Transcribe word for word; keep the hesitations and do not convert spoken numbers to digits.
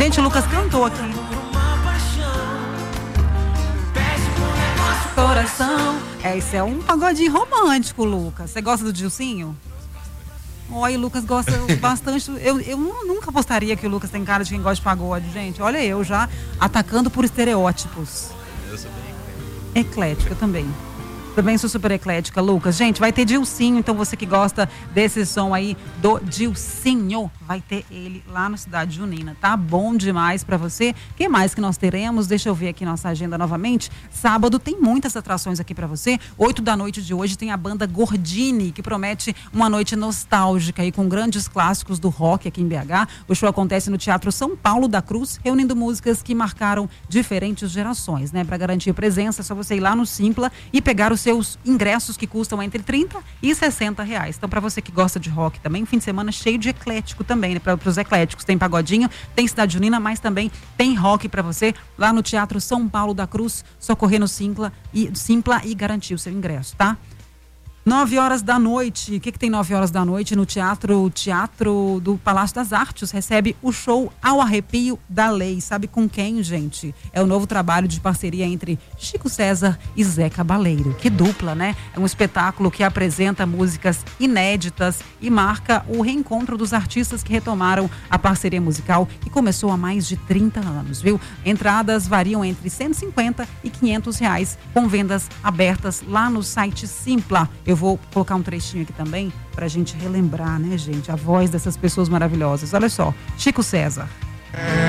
Gente, o Lucas cantou aqui. Coração. É, isso é um pagodinho romântico, Lucas. Você gosta do Dilcinho? Olha, o Lucas gosta bastante. Eu, eu nunca apostaria que o Lucas tem cara de quem gosta de pagode, gente. Olha, eu já atacando por estereótipos. Eu sou bem eclética também. Também sou super eclética, Lucas. Gente, vai ter Dilcinho, então você que gosta desse som aí do Dilcinho, vai ter ele lá no Cidade Junina. Tá bom demais pra você. O que mais que nós teremos? Deixa eu ver aqui nossa agenda novamente. Sábado tem muitas atrações aqui pra você. Oito da noite de hoje tem a banda Gordini, que promete uma noite nostálgica aí com grandes clássicos do rock aqui em B H. O show acontece no Teatro São Paulo da Cruz, reunindo músicas que marcaram diferentes gerações, né? Pra garantir presença, é só você ir lá no Simpla e pegar os seus ingressos que custam entre trinta e sessenta reais. Então, para você que gosta de rock também, fim de semana cheio de eclético também, né? Para os ecléticos, tem pagodinho, tem Cidade Junina, mas também tem rock para você lá no Teatro São Paulo da Cruz, só correr no Simpla e, Simpla e garantir o seu ingresso, tá? Nove horas da noite, o que que tem nove horas da noite no teatro, o Teatro do Palácio das Artes recebe o show Ao Arrepio da Lei. Sabe com quem, gente? É o novo trabalho de parceria entre Chico César e Zé Cabaleiro. Que dupla, né? É um espetáculo que apresenta músicas inéditas e marca o reencontro dos artistas que retomaram a parceria musical que começou há mais de trinta anos, viu? Entradas variam entre cento e cinquenta e quinhentos reais, com vendas abertas lá no site Simpla. Eu vou colocar um trechinho aqui também pra gente relembrar, né, gente, a voz dessas pessoas maravilhosas. Olha só, Chico César. É.